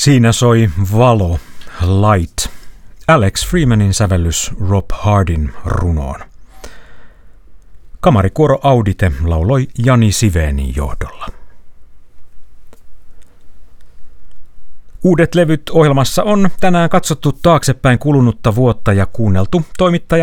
Siinä soi Valo, Light, Alex Freemanin sävellys Rob Hardin runoon. Kamarikuoro Audite lauloi Jani Sivenin johdolla. Uudet levyt ohjelmassa on tänään katsottu taaksepäin kulunutta vuotta ja kuunneltu toimittaja